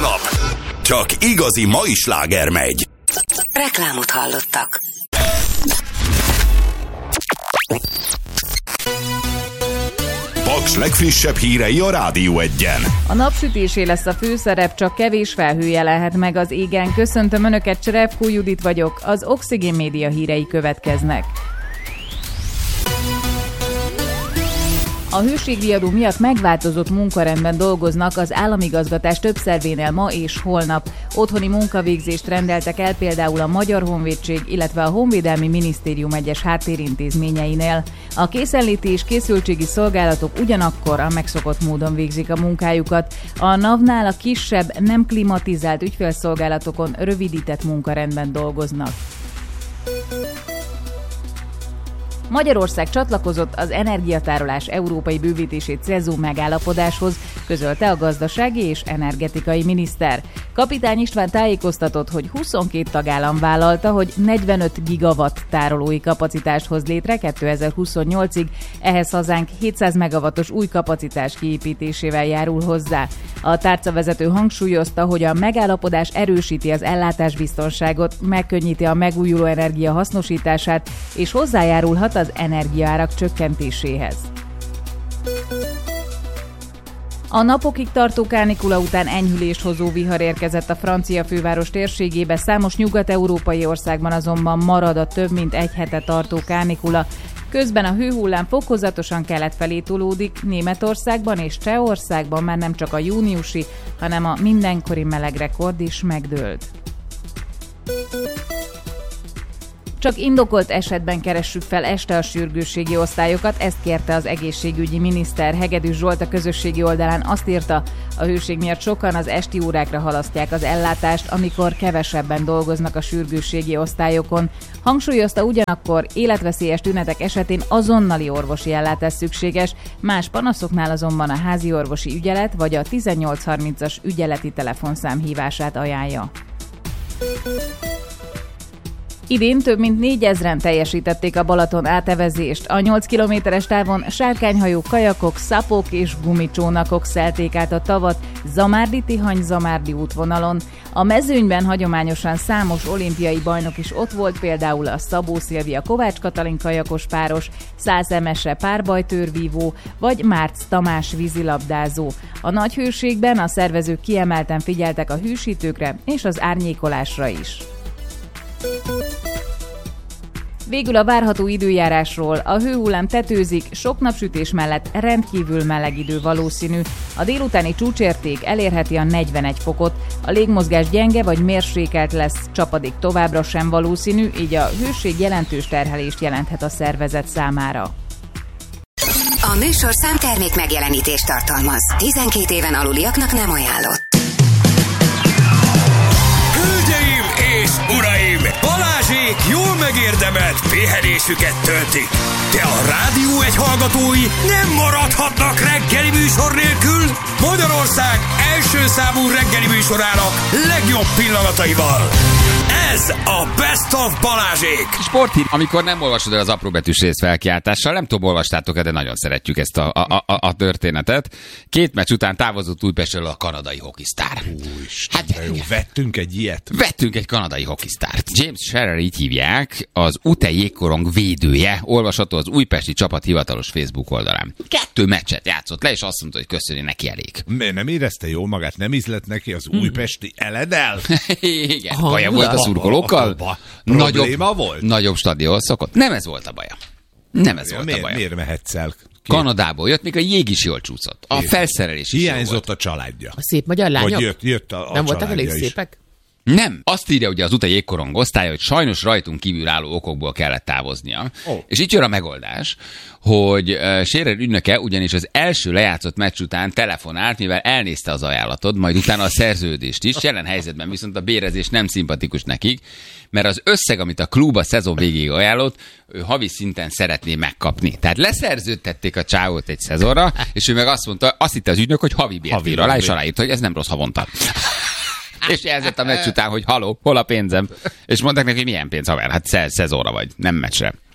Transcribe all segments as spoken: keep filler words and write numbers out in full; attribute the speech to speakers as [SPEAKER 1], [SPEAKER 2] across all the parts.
[SPEAKER 1] aznap csak igazi mai sláger megy.
[SPEAKER 2] Reklámot hallottak.
[SPEAKER 1] Paks legfrissebb hírei a Rádió Egyen.
[SPEAKER 3] A napsütésé lesz a főszerep, csak kevés felhő jelenhet meg az égen. Köszöntöm Önöket, Cserepkó Judit vagyok, az Oxigén Média hírei következnek. A hőségriadó miatt megváltozott munkarendben dolgoznak az államigazgatás több szervénél ma és holnap. Otthoni munkavégzést rendeltek el például a Magyar Honvédség, illetve a Honvédelmi Minisztérium egyes háttérintézményeinél. A készenléti és készültségi szolgálatok ugyanakkor a megszokott módon végzik a munkájukat. A NAV-nál a kisebb, nem klimatizált ügyfélszolgálatokon rövidített munkarendben dolgoznak. Magyarország csatlakozott az energiatárolás európai bővítését célzó megállapodáshoz, közölte a gazdasági és energetikai miniszter. Kapitány István tájékoztatott, hogy huszonkét tagállam vállalta, hogy negyvenöt gigawatt tárolói kapacitást hoz létre kétezer-huszonnyolcig, ehhez hazánk hétszáz megawattos új kapacitás kiépítésével járul hozzá. A tárcavezető hangsúlyozta, hogy a megállapodás erősíti az ellátásbiztonságot, megkönnyíti a megújuló energia hasznosítását és hozzájárulhat az energiaárak csökkentéséhez. A napokig tartó kánikula után enyhülést hozó vihar érkezett a francia főváros térségébe, számos nyugat-európai országban azonban marad a több mint egy hete tartó kánikula. Közben a hőhullám fokozatosan kelet felé tolódik, Németországban és Csehországban már nem csak a júniusi, hanem a mindenkori melegrekord is megdőlt. Csak indokolt esetben keressük fel este a sürgősségi osztályokat, ezt kérte az egészségügyi miniszter. Hegedűs Zsolt a közösségi oldalán azt írta, a hőség miatt sokan az esti órákra halasztják az ellátást, amikor kevesebben dolgoznak a sürgősségi osztályokon. Hangsúlyozta ugyanakkor, életveszélyes tünetek esetén azonnali orvosi ellátás szükséges, más panaszoknál azonban a házi orvosi ügyelet vagy a tizennyolc harmincas ügyeleti telefonszám hívását ajánlja. Idén több mint négyezren teljesítették a Balaton átevezést. A nyolc kilométeres távon sárkányhajók, kajakok, szapok és gumicsónakok szelték át a tavat Zamárdi-Tihany-Zamárdi útvonalon. A mezőnyben hagyományosan számos olimpiai bajnok is ott volt, például a Szabó Szilvia Kovács Katalin kajakos páros, Szász Emese párbajtőrvívó vagy Márcz Tamás vízilabdázó. A nagy hőségben a szervezők kiemelten figyeltek a hűsítőkre és az árnyékolásra is. Végül a várható időjárásról. A hőhullám tetőzik, sok napsütés mellett rendkívül meleg idő valószínű. A délutáni csúcsérték elérheti a negyvenegy fokot. A légmozgás gyenge vagy mérsékelt lesz, csapadék továbbra sem valószínű, így a hőség jelentős terhelést jelenthet a szervezet számára.
[SPEAKER 2] A műsorszám termék megjelenítést tartalmaz. tizenkét éven aluliaknak nem ajánlott.
[SPEAKER 4] Hölgyeim és uraim! Balázsék jól megérdemelt pihenésüket töltik. De a Rádió egy hallgatói nem maradhatnak reggeli műsor nélkül. Magyarország első számú reggeli műsorának legjobb pillanataival. Ez a Best of Balázsék.
[SPEAKER 5] Sporthír, amikor nem olvasod el az apróbetűs részfelkiáltással, nem tudom, olvastátok-e, de nagyon szeretjük ezt a, a, a, a történetet. Két meccs után távozott Újpestről a kanadai hokisztár.
[SPEAKER 6] Úristen, hát, jó, vettünk egy ilyet.
[SPEAKER 5] Vettünk egy kanadai hokisztárt. James Scherer, így hívják, az u té jégkorong védője, olvasható az újpesti csapat hivatalos Facebook oldalán. Kettő meccset játszott le, és azt mondta, hogy köszönjük, neki elég.
[SPEAKER 6] Miért nem érezte jól magát? Nem ízlett neki az újpesti Eledel?
[SPEAKER 5] Igen, baja volt a szurkolókkal? Nagyobb,
[SPEAKER 6] volt?
[SPEAKER 5] Nagyobb stadion szokott. Nem ez volt a baja. Nem ez
[SPEAKER 6] ja,
[SPEAKER 5] volt
[SPEAKER 6] miért,
[SPEAKER 5] a baja.
[SPEAKER 6] Miért mehetsz el? Két.
[SPEAKER 5] Kanadából jött, még a jég is jól csúszott. A felszerelés is
[SPEAKER 6] hiányzott a családja.
[SPEAKER 7] A szép magyar lányok?
[SPEAKER 6] Vagy jött, jött a, a
[SPEAKER 7] nem voltak elég
[SPEAKER 6] is.
[SPEAKER 7] szépek?
[SPEAKER 5] Nem. Azt írja ugye az u té jégkorong osztálya, hogy sajnos rajtunk kívül álló okokból kellett távoznia. Oh. És itt jön a megoldás, hogy uh, Scherer ügynöke ugyanis az első lejátszott meccs után telefonált, mivel elnézte az ajánlatod, majd utána a szerződést is. Jelen helyzetben viszont a bérezés nem szimpatikus nekik, mert az összeg, amit a klub a szezon végéig ajánlott, ő havi szinten szeretné megkapni. Tehát leszerződtették a csávót egy szezonra, és ő meg azt mondta, azt hitte az ügynök, hogy havi bért ír alá, és aláírt, hogy ez nem rossz havonta. És jelzett a meccs után, hogy haló, hol a pénzem? És mondták neki, hogy milyen pénz, haver? Hát szezonra vagy, nem meccsre.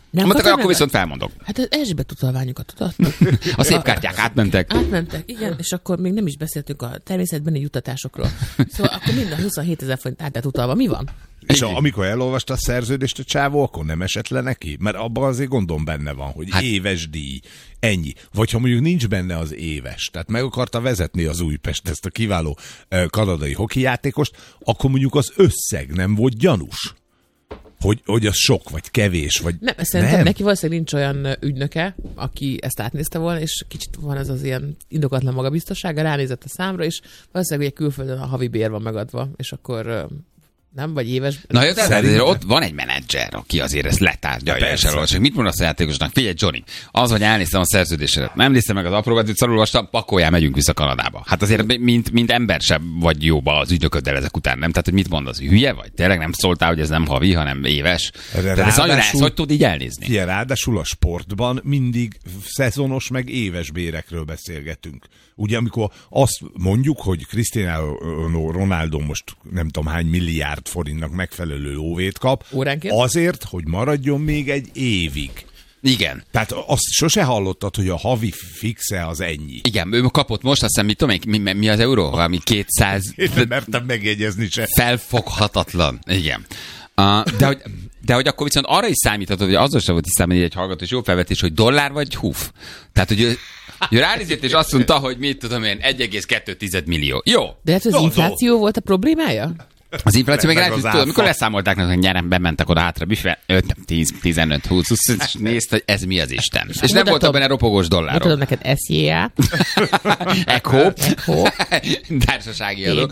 [SPEAKER 5] Mondtak, hogy akkor viszont felmondok.
[SPEAKER 7] Hát az Erzsébet utalványokat tudod?
[SPEAKER 5] A szép kártyák átmentek.
[SPEAKER 7] Átmentek, igen, és akkor még nem is beszéltünk a természetbeni juttatásokról. Szóval akkor minden huszonhét ezer forint át lett utalva. Mi van?
[SPEAKER 6] És a, amikor elolvasta a szerződést a csávó, akkor nem esett le neki? Mert abban azért gondom benne van, hogy hát, éves díj, ennyi. Vagy ha mondjuk nincs benne az éves, tehát meg akarta vezetni az Újpest ezt a kiváló uh, kanadai hokijátékost, akkor mondjuk az összeg nem volt gyanús. Hogy, hogy az sok, vagy kevés, vagy
[SPEAKER 7] nem. Szerintem
[SPEAKER 6] nem.
[SPEAKER 7] neki valószínűleg nincs olyan ügynöke, aki ezt átnézte volna, és kicsit van ez az ilyen indokatlan magabiztossága, ránézett a számra, és valószínűleg ugye külföldön a havi bér van megadva, és akkor nem, vagy éves.
[SPEAKER 5] Na jó, tehát azért ott van egy menedzser, aki azért ezt letárgyalja és elolvasja. Mit mondasz a játékosnak? Figyelj, Johnny, az, hogy elnéztem a szerződésedet, nem néztem meg az apróbetűt, szarul olvastam, pakoljál, megyünk vissza Kanadába. Hát azért, mint, mint ember sem vagy jóba az ügynököddel ezek után, nem? Tehát, hogy mit mondasz, hülye vagy? Tényleg nem szóltál, hogy ez nem havi, hanem éves? Tehát ez nagyon ezt, hogy tud így elnézni?
[SPEAKER 6] Figyelj, ráadásul a sportban mindig szezonos meg éves bérekről beszélgetünk. Ugye, amikor azt mondjuk, hogy Cristiano Ronaldo most nem tudom hány milliárd forintnak megfelelő óvét kap,
[SPEAKER 7] óránként?
[SPEAKER 6] Azért, hogy maradjon még egy évig.
[SPEAKER 5] Igen.
[SPEAKER 6] Tehát azt sose hallottad, hogy a havi fixe az ennyi.
[SPEAKER 5] Igen, ő kapott most, azt hiszem, mit tudom én, mi, mi az euró? Valami kétszáz...
[SPEAKER 6] Én nem mertem megjegyezni se.
[SPEAKER 5] Felfoghatatlan. Igen. Uh, de, hogy, de hogy akkor viszont arra is számíthatod, hogy azzal sem volt tisztában egy hallgató, és jó felvetés, hogy dollár vagy húf. Tehát, hogy ő, ő ránézett, és azt mondta, hogy mit tudom én, egy egész kettő millió. Jó.
[SPEAKER 7] De hát az
[SPEAKER 6] Jó,
[SPEAKER 7] infláció jó. volt a problémája?
[SPEAKER 5] Az infláció meg,
[SPEAKER 6] meg
[SPEAKER 5] meg
[SPEAKER 6] az
[SPEAKER 5] tudod, amikor leszámolták, hogy nyerem, bementek oda hátra, büfé, öt, tíz, tizenöt, húsz, és nézd, hogy ez mi az Isten. És nem voltak benne ropogós dollárok.
[SPEAKER 7] Mutatom neked es jé á.
[SPEAKER 5] Echo. Társasági adó.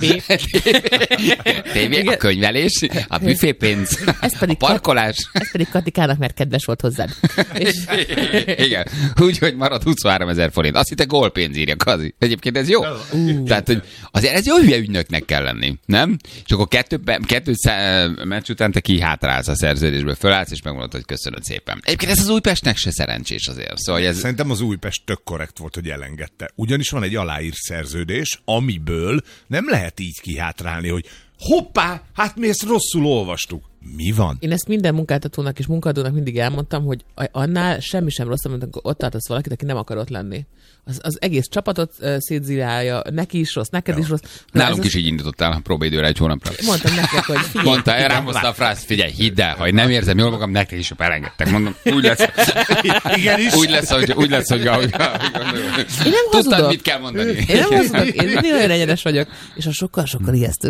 [SPEAKER 5] té vé, a könyvelés, a büfépénz, a parkolás.
[SPEAKER 7] Ez pedig Katikának, mert kedves volt hozzád.
[SPEAKER 5] Igen. Úgy, hogy marad huszonhárom ezer forint. Azt hitte gólpénz írja, Kazi. Egyébként ez jó. Tehát, hogy azért ez jó hülye ügynöknek kell lenni, nem? És akkor kettő, kettő meccs után te kihátrálsz a szerződésből, fölállsz, és megmondod, hogy köszönöd szépen. Egyébként ez az Újpestnek se szerencsés azért. Szóval ez...
[SPEAKER 6] Szerintem az Újpest tök korrekt volt, hogy elengedte. Ugyanis van egy aláírt szerződés, amiből nem lehet így kihátrálni, hogy hoppá, hát mi ezt rosszul olvastuk. Mi van?
[SPEAKER 7] Én ezt minden munkáltatónak és munkadónak mindig elmondtam, hogy annál semmi sem rosszabb, mint amikor ott tartasz valakit, aki nem akar ott lenni. Az, az egész csapatot uh, szétzilálja, neki is rossz, neked ja. is rossz. Na,
[SPEAKER 5] nálunk is az... így indítottál a próbaidőre egy hónapra.
[SPEAKER 7] Mondtam neked, hogy figyelj.
[SPEAKER 5] Mondta, rám hozta a frász, figyelj, hidd el, ha nem érzem jól magam, nektek is elengedtek. Mondom, úgy lesz.
[SPEAKER 6] Igenis.
[SPEAKER 5] Úgy lesz, hogy, úgy lesz, hogy ahogy gondolom.
[SPEAKER 7] Én nem hazudok.
[SPEAKER 5] Tudtad, mit kell mondani.
[SPEAKER 7] Én nem hazudok, én mindig olyan egyenes vagyok, és a sokkal-sokkal ijesztőbb.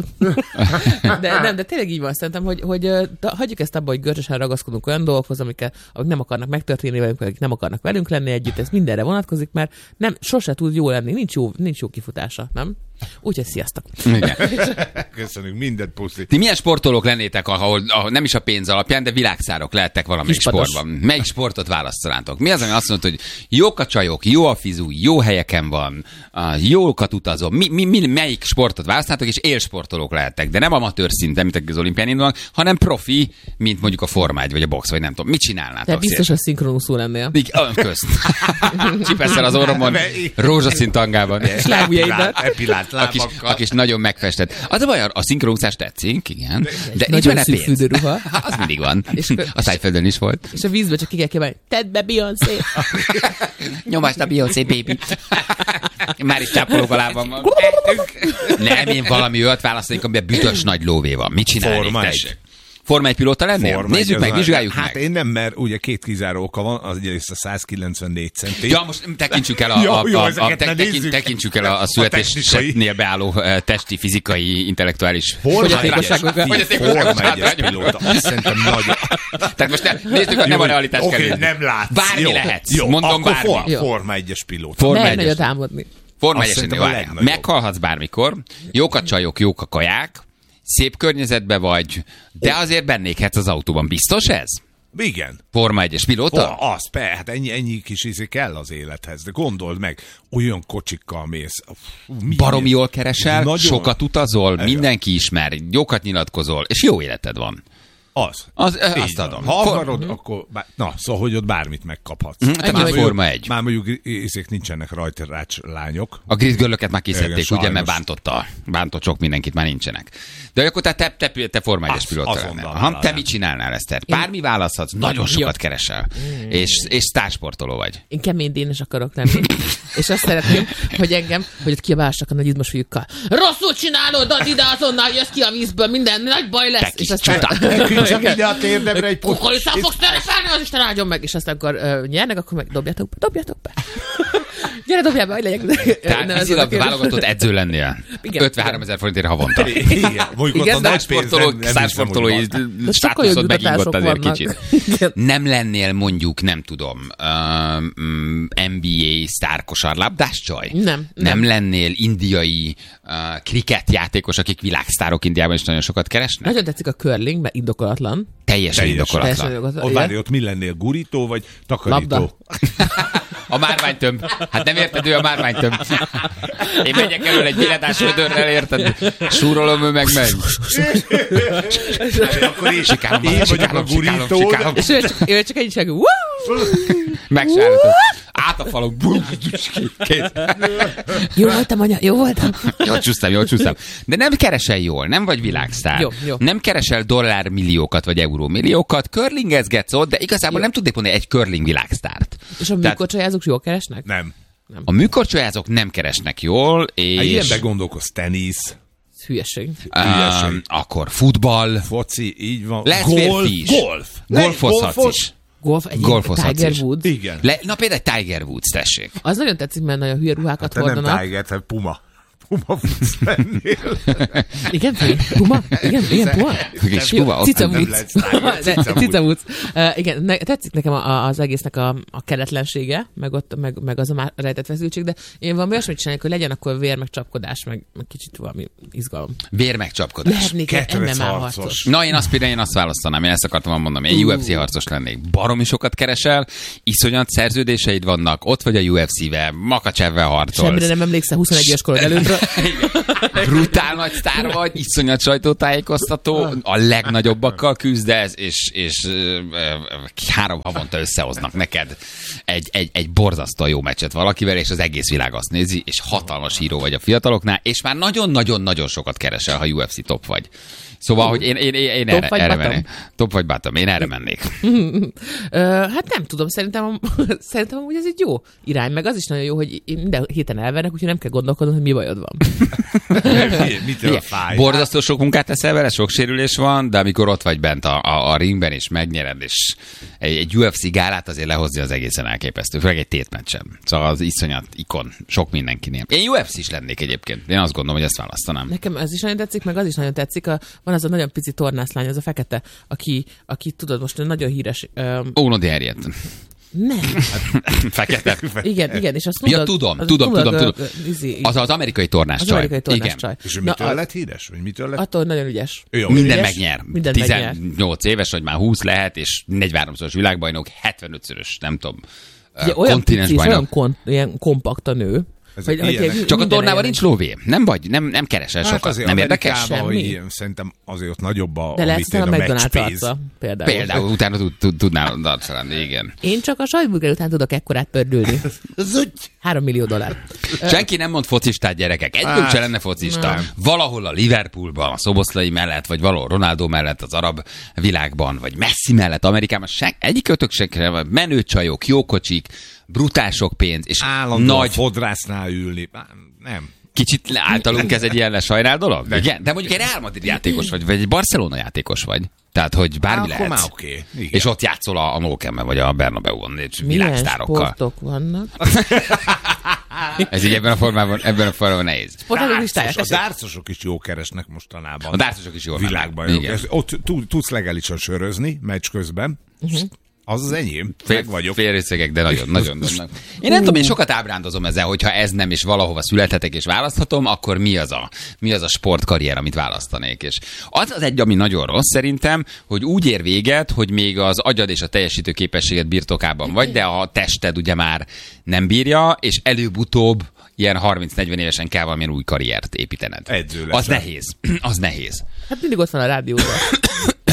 [SPEAKER 7] De nem, de tényleg így van, szerintem, hogy, hogy hagyjuk ezt abba, hogy görcsösen ragaszkodunk olyan dolgokhoz, amiket, amik nem akarnak megtörténni velünk, akik nem akarnak velünk lenni együtt, ez mindenre vonatkozik, mert nem, sose tud jó lenni, nincs jó, nincs jó kifutása, nem? Úgyhogy sziasztok!
[SPEAKER 5] Igen.
[SPEAKER 6] Köszönjük, mindent puszi.
[SPEAKER 5] Ti milyen sportolók lennétek, ahol, ahol nem is a pénz alapján, de világszárok lehettek valamelyik
[SPEAKER 7] Kispados.
[SPEAKER 5] sportban? Melyik sportot választanátok? Mi az, ami azt mondta, hogy jók a csajok, jó a fizu, jó helyeken van, jókat utazom. Mi, mi, mi, melyik sportot választanátok, és élsportolók lehettek, de nem amatőr szinten, mint az olimpián indulnak, hanem profi, mint mondjuk a Forma egy, vagy a box, vagy nem tudom. Mit csinálnátok?
[SPEAKER 7] Te biztos, hogy szinkronuszul lennél.
[SPEAKER 5] Igen, közt. Csipesszel az orromon, rózsaszín tangában.
[SPEAKER 6] Epilált
[SPEAKER 5] Akis, akis nagyon megfestett. Az a baj, a szinkronúszás tetszik, igen. De, de nincs
[SPEAKER 7] nagyon
[SPEAKER 5] benne
[SPEAKER 7] szűk
[SPEAKER 5] pénz.
[SPEAKER 7] fürdőruha.
[SPEAKER 5] Az mindig van.
[SPEAKER 7] És
[SPEAKER 5] a Szájföldön is volt.
[SPEAKER 7] És a vízbe csak ki kell kiemelni. Tedd be, Beyoncé!
[SPEAKER 5] Nyomásd a Beyoncé, baby. Már is csápolók a lábam. Nem, én valami olyat választanék, amiben büdös nagy lóvé van. Mit csinálnék, tessék? Forma egy pilóta lennél?
[SPEAKER 6] Forma
[SPEAKER 5] Nézzük meg, vizsgáljuk
[SPEAKER 6] hát
[SPEAKER 5] meg.
[SPEAKER 6] én nem, mert ugye két kizáró oka van, az egyrészt a száz kilencvennégy centi.
[SPEAKER 5] Ja, most tekintsük el a,
[SPEAKER 6] jó,
[SPEAKER 5] a,
[SPEAKER 6] jó,
[SPEAKER 5] a, a,
[SPEAKER 6] ezeket
[SPEAKER 5] te,
[SPEAKER 6] ne
[SPEAKER 5] tekint,
[SPEAKER 6] nézzük.
[SPEAKER 5] tekintsük el a, a születésnél beálló uh, testi, fizikai, intellektuális
[SPEAKER 7] Fogyatékosságokat.
[SPEAKER 6] Forma egyes pilóta. Azt szerintem nagyon.
[SPEAKER 5] Tehát most ne, nézzük, hogy nem a realitás
[SPEAKER 6] Oké,
[SPEAKER 5] kell.
[SPEAKER 6] okay, nem látsz.
[SPEAKER 5] Bármi
[SPEAKER 6] jó,
[SPEAKER 5] lehetsz.
[SPEAKER 6] Jó,
[SPEAKER 5] Mondom
[SPEAKER 6] akkor
[SPEAKER 5] bármi.
[SPEAKER 6] for, forma egyes pilóta.
[SPEAKER 5] Forma
[SPEAKER 7] Merj
[SPEAKER 5] egyes.
[SPEAKER 7] nagyot álmodni.
[SPEAKER 5] Forma
[SPEAKER 6] Azt
[SPEAKER 5] egyes.
[SPEAKER 6] szerintem a legnagyobb.
[SPEAKER 5] Meghalhatsz bármikor. Jók a csajok, jók a kaják. Szép környezetbe vagy, de azért bennéghetsz az autóban. Biztos ez?
[SPEAKER 6] Igen.
[SPEAKER 5] Forma egyes pilóta?
[SPEAKER 6] Oh, az, persze, hát ennyi, ennyi kis ízi kell az élethez. De gondold meg, olyan kocsikkal mész. Fú,
[SPEAKER 5] baromi jól keresel,
[SPEAKER 6] nagyon...
[SPEAKER 5] sokat utazol,
[SPEAKER 6] Igen.
[SPEAKER 5] mindenki ismer, jókat nyilatkozol, és jó életed van.
[SPEAKER 6] Az.
[SPEAKER 5] Az,
[SPEAKER 6] Így
[SPEAKER 5] azt
[SPEAKER 6] van.
[SPEAKER 5] adom.
[SPEAKER 6] Ha
[SPEAKER 5] For-
[SPEAKER 6] akarod, akkor... Bár, na, szóval, hogy ott bármit megkaphatsz.
[SPEAKER 5] Mhm, te már Forma egy.
[SPEAKER 6] Már mondjuk észék nincsenek rajtarács lányok.
[SPEAKER 5] A grid girlöket már kiszedték,
[SPEAKER 6] Igen,
[SPEAKER 5] ugye, mert
[SPEAKER 6] sajnos.
[SPEAKER 5] bántotta, bántott sok mindenkit, már nincsenek. De akkor te, te, te, te Forma egyes
[SPEAKER 6] Az-
[SPEAKER 5] pilóta
[SPEAKER 6] azonnal
[SPEAKER 5] lennél. Aha,
[SPEAKER 6] vállalnám.
[SPEAKER 5] te mit csinálnál, Eszter? Bármi választhatsz, nagyon sokat keresel. És, és sztársportoló vagy.
[SPEAKER 7] Én kemény dénes akarok lenni. És azt szeretném, hogy engem, hogy ott kiabálsak a nagy izmos fiúkkal. Rosszul csinálod, add ide azonnal, jössz ki a vízből, minden nagy baj lesz.
[SPEAKER 5] Te
[SPEAKER 7] És
[SPEAKER 5] kis
[SPEAKER 7] aztán...
[SPEAKER 5] csuták.
[SPEAKER 6] Küldjek ide a térdemre egy pont.
[SPEAKER 7] Kukoriszán fogsz terepelni, az Isten áldjon meg. És aztán akkor uh, nyernek, akkor meg dobjátok be, dobjátok be. Gyere, dobjál be, hogy legyek.
[SPEAKER 5] Tehát
[SPEAKER 7] Ne, az
[SPEAKER 5] vízilag
[SPEAKER 7] a kérdés.
[SPEAKER 5] válogatott edző lennél.
[SPEAKER 7] Igen.
[SPEAKER 5] ötvenhárom ezer forintért havonta.
[SPEAKER 6] Igen, mondjuk ott
[SPEAKER 7] Igen,
[SPEAKER 6] a
[SPEAKER 7] de
[SPEAKER 6] nagy pénzen
[SPEAKER 5] Sztársportolók,
[SPEAKER 6] nem
[SPEAKER 5] sztársportolói
[SPEAKER 6] hiszem, hogy van.
[SPEAKER 5] státuszod megingott azért
[SPEAKER 7] vannak.
[SPEAKER 5] kicsit.
[SPEAKER 7] Igen.
[SPEAKER 5] Nem lennél mondjuk, nem tudom, um, en bé á sztárkosarlabdás csaj?
[SPEAKER 7] Nem,
[SPEAKER 5] Nem
[SPEAKER 7] nem.
[SPEAKER 5] lennél indiai uh, krikett játékos, akik világsztárok Indiában is nagyon sokat keresnek?
[SPEAKER 7] Nagyon tetszik a curling, mert indokolatlan.
[SPEAKER 5] Teljesen
[SPEAKER 6] Teljesen.
[SPEAKER 5] indokolatlan.
[SPEAKER 7] Teljesen indokolatlan.
[SPEAKER 6] Ott
[SPEAKER 7] Igen.
[SPEAKER 6] várj, ott mi lennél? Gurító vagy takarító?
[SPEAKER 7] Labda.
[SPEAKER 5] A márványtömb. Hát nem érted, ő a márványtömb. Én megyek elől egy billetás ödörrel, érted? Súrolom, ő meg megy.
[SPEAKER 6] Akkor én,
[SPEAKER 5] Sikálom,
[SPEAKER 6] én vagyok a
[SPEAKER 5] sikálom, sikálom,
[SPEAKER 6] gurító.
[SPEAKER 5] sikálom.
[SPEAKER 7] És ő csak, ő csak egy csak, Woo!
[SPEAKER 5] Megsállítom. Át a falon. Kész.
[SPEAKER 7] Jó voltam, anya, jó voltam.
[SPEAKER 5] Jól csúsztam, jól csúsztam. De nem keresel jól, nem vagy világsztár.
[SPEAKER 7] Jó, jó.
[SPEAKER 5] Nem keresel dollármilliókat vagy eurómilliókat, curlingezgetsz ott, de igazából
[SPEAKER 7] Jó.
[SPEAKER 5] nem tudnék mondani egy curling világsztárt.
[SPEAKER 7] És a
[SPEAKER 5] Tehát
[SPEAKER 7] műkorcsolyázók jól keresnek?
[SPEAKER 6] Nem.
[SPEAKER 5] a műkorcsolyázók nem keresnek jól,
[SPEAKER 6] Hát ilyenben
[SPEAKER 5] és
[SPEAKER 6] gondolkozz, tenisz,
[SPEAKER 7] Ez hülyeség.
[SPEAKER 5] um, akkor futball,
[SPEAKER 6] foci, így van.
[SPEAKER 5] Lesz
[SPEAKER 6] golf,
[SPEAKER 5] férfi is.
[SPEAKER 6] golf.
[SPEAKER 5] golfozhatsz
[SPEAKER 6] Golfos.
[SPEAKER 5] is.
[SPEAKER 7] Golf, egy
[SPEAKER 5] Golfozhatsz
[SPEAKER 7] Tiger
[SPEAKER 5] is.
[SPEAKER 7] Woods.
[SPEAKER 6] Igen.
[SPEAKER 5] Le, na például egy Tiger Woods, tessék.
[SPEAKER 7] Az nagyon tetszik, mert nagyon hülye ruhákat
[SPEAKER 6] Te nem
[SPEAKER 7] hordanak.
[SPEAKER 6] Tiger, te Puma. Puma futsz lennél.
[SPEAKER 7] Igen, Feri? Puma? Igen, igen, Puma?
[SPEAKER 5] Kis
[SPEAKER 7] Jó,
[SPEAKER 5] Puma, ott
[SPEAKER 7] Cica
[SPEAKER 6] nem
[SPEAKER 7] Woods.
[SPEAKER 6] lesz Tiger,
[SPEAKER 7] De-
[SPEAKER 6] Cica
[SPEAKER 7] Cica Woods. Uh, igen, ne, tetszik nekem a, a, az egésznek a, a keretlensége, meg, ott, meg, meg az a már rejtett feszültség, de én valami olyasmit csinálják, hogy legyen akkor vér, meg csapkodás, meg, meg kicsit valami izgalom.
[SPEAKER 5] Vérmegcsapkodás.
[SPEAKER 7] Lehetnék egy em em á
[SPEAKER 6] Ketrec
[SPEAKER 7] harcos.
[SPEAKER 6] harcos.
[SPEAKER 5] Na, én azt például én azt választanám, én ezt akartam mondom, én U F C harcos lennék. Baromi sokat keresel, iszonyat szerződéseid vannak, ott vagy a U F C-vel, Makacsevvel harcolsz.
[SPEAKER 7] Semmire nem emlékszel huszonegy éves korod előttről.
[SPEAKER 5] Brutál nagy sztár vagy, iszonyat sajtótájékoztató, a legnagyobbakkal küzdesz, és, és ö, ö, három havonta összehoznak neked egy, egy, egy borzasztó jó meccset valakivel, és az egész világ azt nézi, és hatalmas híró vagy a fiataloknál, és már nagyon-nagyon-nagyon sokat keresel, ha U F C top vagy. Szóval, hogy én, én, én, én
[SPEAKER 7] Top
[SPEAKER 5] erre,
[SPEAKER 7] vagy
[SPEAKER 5] erre
[SPEAKER 7] bottom?
[SPEAKER 5] mennék. Top vagy bottom, én erre mennék.
[SPEAKER 7] Ö, hát nem tudom, szerintem, szerintem amúgy ez egy jó irány, meg az is nagyon jó, hogy én minden héten elvernek, úgyhogy nem kell gondolkodnod, hogy mi bajod van.
[SPEAKER 6] Mitől
[SPEAKER 5] Igen,
[SPEAKER 6] fáj?
[SPEAKER 5] borzasztó sok munkát teszel vele, sok sérülés van, de amikor ott vagy bent a, a, a ringben, és megnyered, és egy, egy U F C gálát azért lehozni az egészen elképesztő, főleg egy tétmeccsen. Szóval az iszonyat ikon, sok mindenkinél. Én U F C is lennék egyébként, én azt gondolom, hogy ezt választanám.
[SPEAKER 7] Nekem ez is nagyon tetszik, meg az is nagyon tetszik. A, van az a nagyon pici tornászlány, az a fekete, aki, aki tudod, most nagyon híres. Um,
[SPEAKER 5] Ónodi Harriet.
[SPEAKER 7] nem.
[SPEAKER 5] Fekete.
[SPEAKER 7] Igen, igen, és azt
[SPEAKER 5] Ja,
[SPEAKER 7] mondod,
[SPEAKER 5] tudom,
[SPEAKER 7] az
[SPEAKER 5] tudom,
[SPEAKER 7] tudod,
[SPEAKER 5] tudom,
[SPEAKER 7] ö,
[SPEAKER 5] tudom.
[SPEAKER 7] ö, izé-
[SPEAKER 5] Az az amerikai tornás
[SPEAKER 7] az
[SPEAKER 5] csaj.
[SPEAKER 7] amerikai tornás
[SPEAKER 5] Igen.
[SPEAKER 7] csaj.
[SPEAKER 6] És ő
[SPEAKER 7] Na,
[SPEAKER 6] mitől
[SPEAKER 7] a-
[SPEAKER 6] lett híres? Vagy mitől lett?
[SPEAKER 7] Attól, hogy nagyon ügyes.
[SPEAKER 6] Ő jó,
[SPEAKER 5] Minden
[SPEAKER 6] ügyes?
[SPEAKER 5] megnyer.
[SPEAKER 7] Mindent megnyer.
[SPEAKER 5] tizennyolc éves, vagy már húsz lehet, és negyvenháromszoros világbajnok, hetvenötszörös, nem tudom,
[SPEAKER 7] Ugye, olyan
[SPEAKER 5] kontinens
[SPEAKER 7] pici és olyan
[SPEAKER 5] bajnok.
[SPEAKER 7] kon, ilyen kompakt a nő.
[SPEAKER 6] Ezek
[SPEAKER 7] hogy- hogy
[SPEAKER 6] ilyenek.
[SPEAKER 7] egy-
[SPEAKER 5] Csak a
[SPEAKER 7] minden
[SPEAKER 5] tornában
[SPEAKER 7] ilyen-
[SPEAKER 5] nincs lóvé. Nem vagy, nem, nem keresel
[SPEAKER 6] Hát
[SPEAKER 5] sokat.
[SPEAKER 6] azért
[SPEAKER 5] Nem érdekes?
[SPEAKER 6] Amerikában, hogy
[SPEAKER 7] Semmi.
[SPEAKER 6] ilyen, szerintem azért ott nagyobb a,
[SPEAKER 7] De
[SPEAKER 6] a,
[SPEAKER 7] lesz
[SPEAKER 6] mit ér,
[SPEAKER 7] a
[SPEAKER 6] a
[SPEAKER 7] McDonald's
[SPEAKER 6] matchpénz.
[SPEAKER 7] arca, például.
[SPEAKER 5] Például utána tud, tud, tudnál darcolni, igen.
[SPEAKER 7] Én csak a sajtburger után tudok ekkorát pördülni. Három millió dollár.
[SPEAKER 5] Senki nem mond focistát, gyerekek. Együnk
[SPEAKER 6] Hát,
[SPEAKER 5] se lenne focista.
[SPEAKER 6] nem.
[SPEAKER 5] Valahol a Liverpoolban, a Szoboszlai mellett, vagy valahol Ronaldo mellett az arab világban, vagy Messi mellett Amerikában, sen, egyik ötök se, menő csajok, jó kocsik, brutál sok pénz, és
[SPEAKER 6] Állandóan
[SPEAKER 5] nagy,
[SPEAKER 6] fodrásznál ülni. Á, Nem.
[SPEAKER 5] kicsit általunk ez egy ilyen lesajnál dolog? De, igen, de mondjuk egy Real Madrid játékos vagy, vagy egy Barcelona játékos vagy. Tehát, hogy bármi
[SPEAKER 6] Akkor már
[SPEAKER 5] lehet.
[SPEAKER 6] oké. Igen.
[SPEAKER 5] És ott játszol a, a Nókemben, vagy a Bernabeu-on, és
[SPEAKER 7] Milyen
[SPEAKER 5] világsztárokkal.
[SPEAKER 7] sportok vannak?
[SPEAKER 5] Ez így ebben a formában, ebben a formában nehéz.
[SPEAKER 7] Sportok listáját.
[SPEAKER 6] Dárcos, a dárcosok is jó keresnek mostanában.
[SPEAKER 5] A dárcosok is jól mennek.
[SPEAKER 6] Világban.
[SPEAKER 5] Igen.
[SPEAKER 6] Ott tud- tudsz legálisan sörözni meccs közben.
[SPEAKER 7] Uh-huh.
[SPEAKER 6] Az az enyém.
[SPEAKER 5] Fél,
[SPEAKER 6] Meg vagyok.
[SPEAKER 5] félrészegek, de nagyon, nagyon, nagyon. Én nem tudom, én sokat ábrándozom ezzel, hogyha ez nem, és valahova születhetek, és választhatom, akkor mi az a, mi az a sportkarrier, amit választanék. És az az egy, ami nagyon rossz szerintem, hogy úgy ér véget, hogy még az agyad és a teljesítő képességed birtokában vagy, de a tested ugye már nem bírja, és előbb-utóbb ilyen harminc-negyven évesen kell valamilyen új karriert építened.
[SPEAKER 6] Edző
[SPEAKER 5] Az
[SPEAKER 6] leszel.
[SPEAKER 5] nehéz. Az nehéz.
[SPEAKER 7] Hát mindig ott van a rádióban.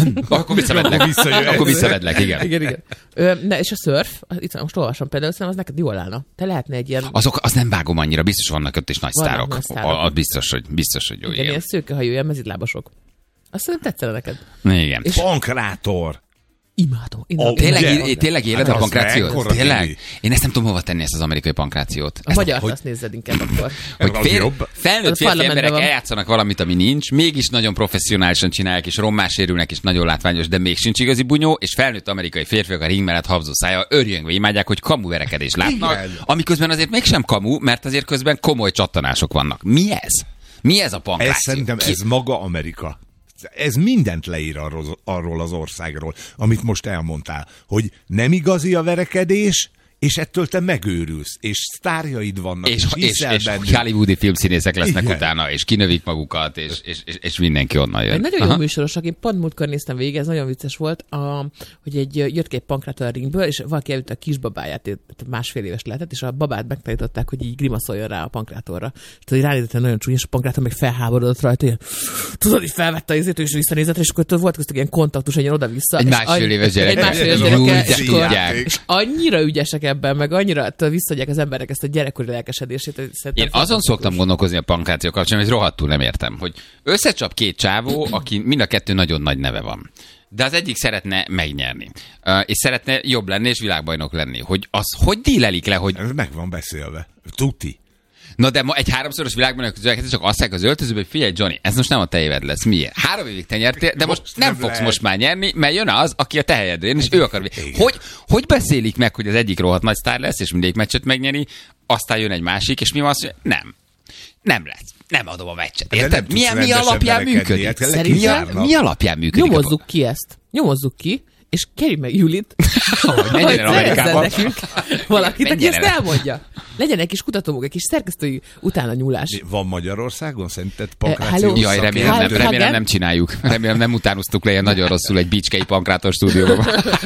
[SPEAKER 5] Akkor visszavedlek. Akkor visszavedlek, igen.
[SPEAKER 7] Igen, igen. Ö, ne, és a szörf, itt most olvasom például, szerintem az neked jól állna. Te lehetne egy ilyen...
[SPEAKER 5] Azok, az nem vágom annyira, biztos vannak ott is nagy
[SPEAKER 7] Vannak
[SPEAKER 5] sztárok.
[SPEAKER 7] nagy sztárok.
[SPEAKER 5] A, a, biztos, hogy, biztos, hogy jó,
[SPEAKER 7] Igen,
[SPEAKER 5] igen.
[SPEAKER 7] ilyen szőkehajú, ilyen mezitlábasok. Azt szerintem tetszene neked.
[SPEAKER 5] Igen.
[SPEAKER 7] És-
[SPEAKER 6] Pankrátor.
[SPEAKER 7] Imádom. imádom.
[SPEAKER 5] Tényleg,
[SPEAKER 6] Ugye?
[SPEAKER 5] é- tényleg éled
[SPEAKER 6] Hát
[SPEAKER 5] a
[SPEAKER 6] az
[SPEAKER 5] pankrációt?
[SPEAKER 6] mekkora
[SPEAKER 5] Tényleg?
[SPEAKER 6] Tibi.
[SPEAKER 5] Én ezt nem tudom hova tenni, ezt az amerikai pankrációt.
[SPEAKER 7] A
[SPEAKER 5] Ezt,
[SPEAKER 7] magyart
[SPEAKER 5] hogy,
[SPEAKER 7] azt nézzed inkább akkor.
[SPEAKER 5] hogy
[SPEAKER 6] Az
[SPEAKER 5] fél,
[SPEAKER 6] jobb.
[SPEAKER 5] felnőtt
[SPEAKER 7] Az a
[SPEAKER 5] férfi
[SPEAKER 7] parlamentben
[SPEAKER 5] emberek
[SPEAKER 7] van.
[SPEAKER 5] eljátszanak valamit, ami nincs, mégis nagyon professzionálisan csinálják, és rommá sérülnek, és nagyon látványos, de még sincs igazi bunyó, és felnőtt amerikai férfiak a ring mellett habzó szája örjöngve imádják, hogy kamu verekedést látnak,
[SPEAKER 6] Igen.
[SPEAKER 5] amiközben azért mégsem kamu, mert azért közben komoly csattanások vannak. Mi ez? Mi ez a pankráció?
[SPEAKER 6] Ez szerintem
[SPEAKER 5] Ki-
[SPEAKER 6] ez maga Amerika. Ez mindent leír arról, arról az országról, amit most elmondtál, hogy nem igazi a verekedés, és ettől te megőrülsz, és sztárjaid vannak,
[SPEAKER 5] és,
[SPEAKER 6] és,
[SPEAKER 5] és,
[SPEAKER 6] hiszel
[SPEAKER 5] és
[SPEAKER 6] bennük.
[SPEAKER 5] hollywoodi filmszínészek lesznek
[SPEAKER 6] Igen.
[SPEAKER 5] utána, és kinövik magukat, és, és, és, és mindenki onnan jön.
[SPEAKER 7] Egy nagyon
[SPEAKER 5] Aha.
[SPEAKER 7] jó műsorosak, én pont múltkor néztem végig, ez nagyon vicces volt, a, hogy egy jött ki egy pankrátor a ringből, és valaki elvitte a kisbabáját, tehát másfél éves lehetett, és a babát megtanították, hogy így grimaszoljon rá a pankrátorra. És tudod, ránézett nagyon csúnya, és a pankrátor meg felháborodott rajta, ilyen, tudod, hogy felvette az és visszanézett, és akkor volt köztük ilyen kontaktus, egy ilyen oda-vissza.
[SPEAKER 5] Egy
[SPEAKER 7] és
[SPEAKER 5] másfél
[SPEAKER 7] annyi-
[SPEAKER 5] éves gyerek.
[SPEAKER 7] Egy másfél éves
[SPEAKER 5] Jó,
[SPEAKER 7] gyereke,
[SPEAKER 5] de
[SPEAKER 7] és, akkor,
[SPEAKER 5] tudják.
[SPEAKER 7] és annyira ügyesek ebben, meg annyira tudod, visszadják az emberek ezt a gyerekkori lelkesedését. hogy szerintem
[SPEAKER 5] Én azon
[SPEAKER 7] fantasztikus.
[SPEAKER 5] szoktam gondolkozni a pankráció kapcsán, hogy rohadtul nem értem, hogy összecsap két csávó, aki mind a kettő nagyon nagy neve van. De az egyik szeretne megnyerni, uh, és szeretne jobb lenni, és világbajnok lenni. Hogy az hogy dílelik le, hogy
[SPEAKER 6] Ez meg van beszélve. Tuti.
[SPEAKER 5] na de ma egy háromszoros világbajnok közül csak azt mondják az öltözőbe, hogy figyelj Johnny, ez most nem a te éved lesz. Miért? Három évig te nyertél, de most,
[SPEAKER 6] Most
[SPEAKER 5] nem
[SPEAKER 6] nem
[SPEAKER 5] fogsz
[SPEAKER 6] lehet.
[SPEAKER 5] most már nyerni, mert jön az, aki a te helyedre jön, és ő akar. Hogy, hogy beszélik meg, hogy az egyik rohadt nagy sztár lesz, és mindegyik meccset megnyeri, aztán jön egy másik, és mi van az, hogy nem. Nem lesz. Nem adom a meccset.
[SPEAKER 6] De nem
[SPEAKER 5] Érted?
[SPEAKER 6] tudsz
[SPEAKER 5] Milyen, mi
[SPEAKER 6] rendesen
[SPEAKER 5] alapján
[SPEAKER 6] verekedni,
[SPEAKER 5] működik?
[SPEAKER 6] hát le
[SPEAKER 7] Szerintem-
[SPEAKER 5] Mi, a,
[SPEAKER 6] kizárnak.
[SPEAKER 5] mi alapján működik?
[SPEAKER 7] Nyomozzuk ki ezt. Nyomozzuk ki, és kérjük meg Julit,
[SPEAKER 5] Hogy menjen el Amerikába.
[SPEAKER 7] nekünk valakit, aki
[SPEAKER 5] Menjen
[SPEAKER 7] ezt
[SPEAKER 5] el.
[SPEAKER 7] elmondja. Legyen egy kis kutatómunk, egy kis szerkesztői utána nyúlás.
[SPEAKER 6] Van Magyarországon szerinted
[SPEAKER 7] hello.
[SPEAKER 6] pankrációs
[SPEAKER 5] Jaj, remélem nem,
[SPEAKER 7] Hagen?
[SPEAKER 5] remélem nem csináljuk. Remélem nem utánoztuk le ilyen nagyon rosszul egy bicskei pankrátor stúdióban.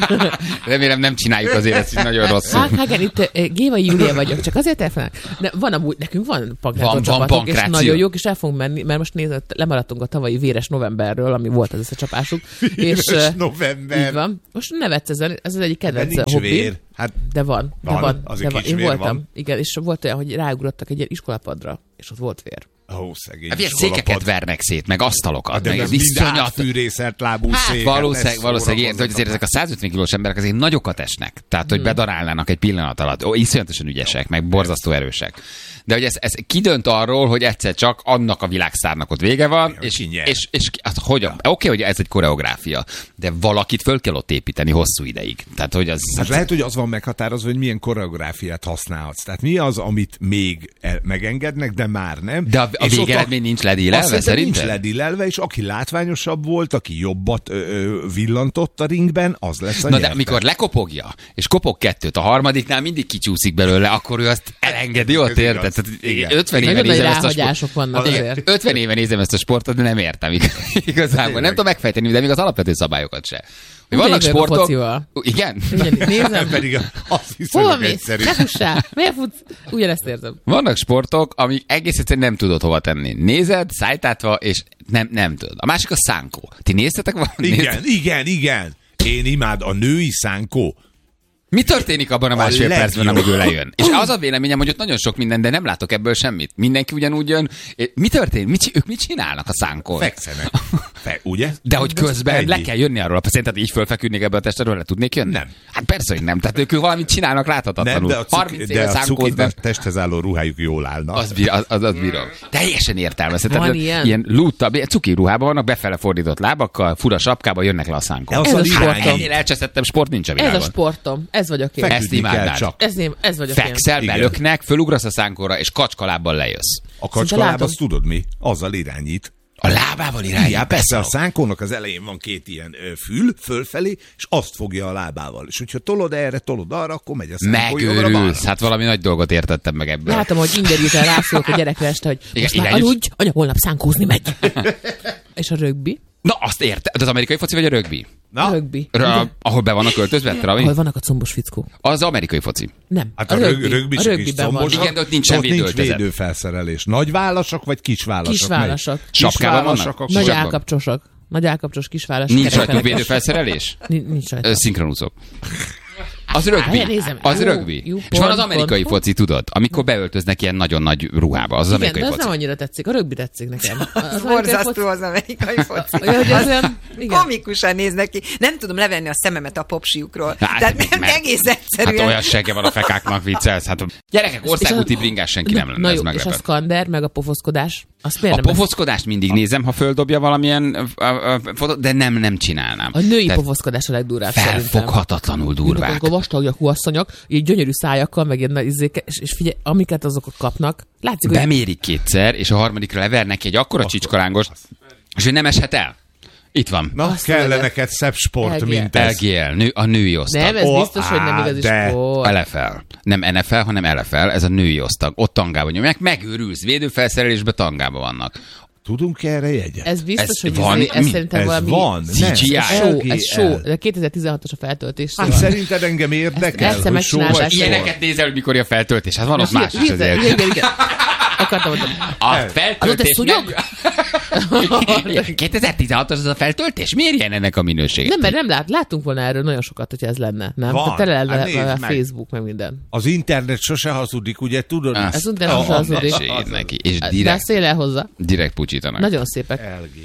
[SPEAKER 5] Remélem nem csináljuk azért ezt így nagyon rosszul.
[SPEAKER 7] Hát, Hagen, itt eh, Gévai Júlia vagyok, csak azért elfelelek. De van amúgy, nekünk van pankrátor
[SPEAKER 5] Van- van
[SPEAKER 7] csapatunk, és
[SPEAKER 5] pankráció.
[SPEAKER 7] nagyon jók, és el fogunk menni, mert most nézd, lemaradtunk a tavalyi véres novemberről, ami volt az összecsapásuk. és eh,
[SPEAKER 6] november.
[SPEAKER 7] így van. Most nevetsz ezen, ez az egyik
[SPEAKER 6] De
[SPEAKER 7] kedvenc
[SPEAKER 6] nincs
[SPEAKER 7] hobbi.
[SPEAKER 6] vér. Hát
[SPEAKER 7] De van, de
[SPEAKER 6] Van,
[SPEAKER 7] van.
[SPEAKER 6] azért
[SPEAKER 7] De van.
[SPEAKER 6] kis
[SPEAKER 7] Én
[SPEAKER 6] vér
[SPEAKER 7] voltam,
[SPEAKER 6] van.
[SPEAKER 7] igen, és volt olyan, hogy ráugrottak egy ilyen iskolapadra, és ott volt vér.
[SPEAKER 6] ó, szegény.
[SPEAKER 5] Hát ilyen
[SPEAKER 6] iskolapad.
[SPEAKER 5] székeket vernek szét, meg asztalokat,
[SPEAKER 6] De
[SPEAKER 5] meg
[SPEAKER 6] ez
[SPEAKER 5] ez
[SPEAKER 6] mind
[SPEAKER 5] iszonyat.
[SPEAKER 6] átfűrészelt lábú
[SPEAKER 5] Hát
[SPEAKER 6] szék.
[SPEAKER 5] valószínűleg, valószínűleg ilyen, de hogy azért ezek a százötven kilós emberek azért nagyokat esnek. Tehát, hogy bedarálnának egy pillanat alatt. Ó, iszonyatosan ügyesek, meg borzasztó erősek. De hogy ez, ez kidönt arról, hogy egyszer csak annak a világszárnak ott vége van,
[SPEAKER 6] Igen,
[SPEAKER 5] és,
[SPEAKER 6] ki nyer.
[SPEAKER 5] és, és hát, hogyan? Oké, okay, hogy ez egy koreográfia, de valakit föl kell ott építeni hosszú ideig. Tehát, hogy az...
[SPEAKER 6] Hát lehet, hogy az van meghatározva, hogy milyen koreográfiát használhatsz. Tehát mi az, amit még el, megengednek, de már nem.
[SPEAKER 5] De a, a
[SPEAKER 6] És ott
[SPEAKER 5] végeredmény nincs
[SPEAKER 6] azt
[SPEAKER 5] ledílelve,
[SPEAKER 6] szerintem nincs
[SPEAKER 5] szerintem?
[SPEAKER 6] ledílelve, és aki látványosabb volt, aki jobbat ö, ö, villantott a ringben, az lesz a
[SPEAKER 5] Na de
[SPEAKER 6] nyertes.
[SPEAKER 5] amikor lekopogja, és kopog kettőt, a harmadiknál mindig kicsúszik belőle, akkor ő azt elengedi ott,
[SPEAKER 6] Ez igaz.
[SPEAKER 5] érted? Tehát
[SPEAKER 6] Igen.
[SPEAKER 5] ötven éve
[SPEAKER 7] Nagyon nagy
[SPEAKER 5] nézem ezt a sport...
[SPEAKER 7] ráhagyások vannak
[SPEAKER 5] Igen,
[SPEAKER 7] azért.
[SPEAKER 5] ötven éve nézem ezt a sportot, de nem értem ig- igazából. Nem tudom megfejteni, de még az alapvető szabályokat se. Hogy vannak
[SPEAKER 7] Ugyanígy vagyok a
[SPEAKER 5] sportok...
[SPEAKER 7] focival.
[SPEAKER 5] Igen?
[SPEAKER 7] Ugyanígy nézem,
[SPEAKER 6] Pedig az
[SPEAKER 7] hova
[SPEAKER 6] viszonylag
[SPEAKER 7] mész?
[SPEAKER 6] egyszerű.
[SPEAKER 7] Ne fussál! Miért futsz? Ugyanezt érzem.
[SPEAKER 5] Vannak sportok, amik egész egyszerűen nem tudod hova tenni. Nézed, szájtátva, és nem, nem tudod. A másik a szánkó. Ti néztetek valamit?
[SPEAKER 6] Igen, igen, igen. Én imád a női szánkó.
[SPEAKER 5] Mi történik abban a
[SPEAKER 6] A
[SPEAKER 5] másfél
[SPEAKER 6] legjobb.
[SPEAKER 5] percben, amíg ő lejön? És az a véleményem, hogy ott nagyon sok minden, de nem látok ebből semmit. Mindenki ugyanúgy jön. Mi történik? Mit, ők mit csinálnak a szánkon?
[SPEAKER 6] Fekszenek. Fe, ugye?
[SPEAKER 5] De hogy közben
[SPEAKER 6] Ennyi.
[SPEAKER 5] le kell jönni arról a pacientet, tehát így fölfeküdnék ebből a testről, le tudnék jönni?
[SPEAKER 6] Nem.
[SPEAKER 5] Hát persze, hogy nem. Tehát ők valamit csinálnak láthatatlanul.
[SPEAKER 6] Nem, de a, cuk,
[SPEAKER 5] harminc
[SPEAKER 6] de
[SPEAKER 5] éve
[SPEAKER 6] a cukit
[SPEAKER 5] szánkóznak.
[SPEAKER 6] a testhez álló ruhájuk jól állna.
[SPEAKER 5] Az, bír, az, az, az bírom. Teljesen értelmezhető.
[SPEAKER 7] Van
[SPEAKER 5] Tehát
[SPEAKER 7] ilyen?
[SPEAKER 5] Ilyen lúttabb, ilyen cuki ruhában vannak, befele fordított lábakkal, fura sapkában jönnek le a szánkon.
[SPEAKER 6] Az
[SPEAKER 7] Ez a
[SPEAKER 6] irányít.
[SPEAKER 7] sportom.
[SPEAKER 5] Ennél elcseszettebb sport nincs a
[SPEAKER 7] Ez
[SPEAKER 5] világon.
[SPEAKER 7] a sportom. Ez vagyok én.
[SPEAKER 6] Feküdni
[SPEAKER 5] Ezt
[SPEAKER 6] kell
[SPEAKER 5] imádnád.
[SPEAKER 6] csak.
[SPEAKER 7] Ez, én, ez vagyok én.
[SPEAKER 5] Fekszel,
[SPEAKER 6] Igen.
[SPEAKER 5] belöknek, fölugrasz a szánkóra, és kacskalábbal lejössz.
[SPEAKER 6] A
[SPEAKER 7] Szinte
[SPEAKER 6] kacskaláb,
[SPEAKER 7] látom.
[SPEAKER 6] azt tudod mi? Azzal irányít.
[SPEAKER 5] A lábával irányít.
[SPEAKER 6] Ja, persze, a szánkónak az elején van két ilyen ö, fül, fölfelé, és azt fogja a lábával. És hogyha tolod erre, tolod arra, akkor megy a szánkó jobbra-balra.
[SPEAKER 5] Megőrülsz. Hát valami nagy dolgot értettem meg ebből.
[SPEAKER 7] Látom, hogy interjútál rászólok a gyerekre este, hogy
[SPEAKER 5] Igen,
[SPEAKER 7] most már
[SPEAKER 5] irányíts.
[SPEAKER 7] aludj, anya holnap szánkózni megy. És a rögbi?
[SPEAKER 5] Na, azt érte. De az amerikai foci vagy a rögbi?
[SPEAKER 7] A
[SPEAKER 6] Na,
[SPEAKER 7] rögbi.
[SPEAKER 5] Ra, ahol be vannak költözve, Travi?
[SPEAKER 7] Ahol vannak a combos fickó.
[SPEAKER 5] Az amerikai foci.
[SPEAKER 7] Nem.
[SPEAKER 6] hát a, rög, rögbisek is
[SPEAKER 7] rögbiben van.
[SPEAKER 6] combosak.
[SPEAKER 5] Igen, de ott nincsen
[SPEAKER 6] ott nincs
[SPEAKER 5] védőöltözet.
[SPEAKER 6] védőfelszerelés. Nagy válasok vagy kis válasok?
[SPEAKER 7] Kis válasok.
[SPEAKER 6] Kis
[SPEAKER 5] Sapkában
[SPEAKER 6] válasok,
[SPEAKER 5] vannak?
[SPEAKER 6] akkor
[SPEAKER 7] Nagy
[SPEAKER 5] Sapkában.
[SPEAKER 7] állkapcsosak. Nagy állkapcsos kisváros.
[SPEAKER 5] Nincs rajtuk védőfelszerelés?
[SPEAKER 7] Nincs rajta.
[SPEAKER 5] Szinkronúzók. Az rögbi.
[SPEAKER 7] Nézem.
[SPEAKER 5] Az
[SPEAKER 7] Jó,
[SPEAKER 5] rögbi.
[SPEAKER 7] jó,
[SPEAKER 5] És van az
[SPEAKER 7] pont,
[SPEAKER 5] amerikai
[SPEAKER 7] pont,
[SPEAKER 5] foci, tudod? Amikor beöltöznek ilyen nagyon nagy ruhába. Az az
[SPEAKER 7] Igen,
[SPEAKER 5] amerikai
[SPEAKER 7] de az
[SPEAKER 5] foci.
[SPEAKER 7] nem annyira tetszik. A rögbi tetszik nekem. Az
[SPEAKER 8] Borzasztó az amerikai foci.
[SPEAKER 7] Olyan, hogy az olyan, igen.
[SPEAKER 8] Komikusan néznek ki. Nem tudom levenni a szememet a popsiukról.
[SPEAKER 5] Hát,
[SPEAKER 8] Tehát nem
[SPEAKER 5] mert-
[SPEAKER 8] egész
[SPEAKER 5] Hát
[SPEAKER 8] egyszerűen.
[SPEAKER 5] olyan segge van a fekáknak, viccelsz. Hát gyerekek, országúti bringás senki nem lenne,
[SPEAKER 7] Na
[SPEAKER 5] ez
[SPEAKER 7] jó, és a
[SPEAKER 5] meglepett.
[SPEAKER 7] szkander, meg a pofoszkodás, azt miért
[SPEAKER 5] A
[SPEAKER 7] nem?
[SPEAKER 5] pofockodást mindig nézem, ha földobja valamilyen ö, ö, fotót, de nem, nem csinálnám.
[SPEAKER 7] A női
[SPEAKER 5] Tehát
[SPEAKER 7] pofoszkodás a legdurvább szerintem.
[SPEAKER 5] felfoghatatlanul durvák.
[SPEAKER 7] Amikor vastagjakú asszonyok, így gyönyörű szájakkal, meg ilyen nagy izzéke, és, és figyelj, amiket azok kapnak, látszik, hogy
[SPEAKER 5] Bemérik kétszer, és a harmadikra levernek egy akkora csicskalángost, és hogy nem eshet el. Itt van.
[SPEAKER 6] Na,
[SPEAKER 7] Azt
[SPEAKER 6] kellene
[SPEAKER 7] mondod.
[SPEAKER 6] neked szebb sport,
[SPEAKER 7] L G L.
[SPEAKER 6] mint ez.
[SPEAKER 5] el gé el, nő, a női osztag.
[SPEAKER 7] nem, ez
[SPEAKER 6] Ó,
[SPEAKER 7] biztos, hogy nem
[SPEAKER 6] á,
[SPEAKER 7] igazi
[SPEAKER 6] de.
[SPEAKER 7] sport.
[SPEAKER 5] el ef el. Nem en ef el, hanem el ef el, ez a női osztag. Ott tangában nyomják, megőrülsz, védőfelszerelésben tangában vannak.
[SPEAKER 6] Tudunk erre jegyet?
[SPEAKER 7] Ez biztos,
[SPEAKER 5] Ez
[SPEAKER 7] hogy
[SPEAKER 5] van?
[SPEAKER 7] izé- ez
[SPEAKER 5] Mi?
[SPEAKER 7] szerintem
[SPEAKER 6] Ez
[SPEAKER 7] valami
[SPEAKER 6] van?
[SPEAKER 5] cé gé í.
[SPEAKER 7] Ez show, ez
[SPEAKER 6] L G L.
[SPEAKER 7] show, de kétezer-tizenhatos a feltöltés.
[SPEAKER 6] Hát
[SPEAKER 7] szóval.
[SPEAKER 6] szerinted engem érdekel,
[SPEAKER 7] Ezt
[SPEAKER 6] hogy
[SPEAKER 7] egyszer
[SPEAKER 6] show
[SPEAKER 7] megcsinálták.
[SPEAKER 6] vagy sport?
[SPEAKER 5] Ilyeneket nézel, hogy mikor a feltöltés. Hát van ott más is
[SPEAKER 7] Igen,
[SPEAKER 5] azért.
[SPEAKER 7] igen, igen. Akartam mondani.
[SPEAKER 5] A
[SPEAKER 6] El.
[SPEAKER 5] feltöltés...
[SPEAKER 7] Az ott egy
[SPEAKER 5] meg- kétezer-tizenhatos az a feltöltés? Miért ilyen ennek a minősége?
[SPEAKER 7] Nem, mert nem lát, láttunk volna erről nagyon sokat, hogyha ez lenne. Nem?
[SPEAKER 6] Van.
[SPEAKER 7] Tehát tele
[SPEAKER 6] Hát
[SPEAKER 7] lenne
[SPEAKER 6] nézd
[SPEAKER 7] a
[SPEAKER 6] meg.
[SPEAKER 7] Facebook, meg minden.
[SPEAKER 6] Az internet sose hazudik, ugye tudod?
[SPEAKER 5] Azt
[SPEAKER 7] Ez internet
[SPEAKER 5] a
[SPEAKER 7] hazudik.
[SPEAKER 5] hülyeséged neki. És
[SPEAKER 7] De
[SPEAKER 5] direkt,
[SPEAKER 7] szél el hozzá.
[SPEAKER 5] direkt pucsítanak.
[SPEAKER 7] Nagyon szépek.
[SPEAKER 6] L G.